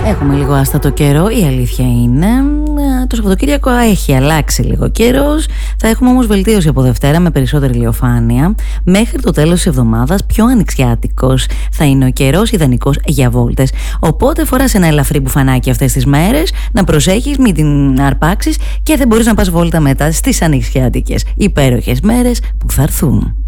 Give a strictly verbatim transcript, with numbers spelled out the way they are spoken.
Έχουμε λίγο άστατο καιρό, η αλήθεια είναι. Το Σαββατοκύριακο έχει αλλάξει λίγο καιρός. Θα έχουμε όμως βελτίωση από Δευτέρα με περισσότερη ηλιοφάνεια. Μέχρι το τέλος της εβδομάδας πιο ανοιξιάτικος θα είναι ο καιρός, ιδανικός για βόλτες. Οπότε φοράς ένα ελαφρύ μπουφανάκι αυτές τις μέρες, να προσέχεις, μην την αρπάξεις και δεν μπορείς να πας βόλτα μετά στις ανοιξιάτικες υπέροχες μέρες που θα έρθουν.